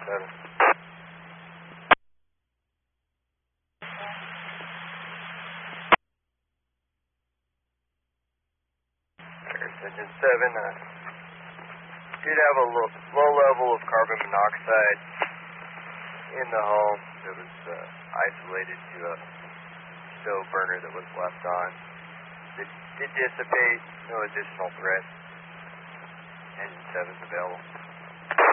7. Engine 7 did have a low level of carbon monoxide in the home that was isolated to a stove burner that was left on. It did dissipate, no additional threat. Engine 7's available.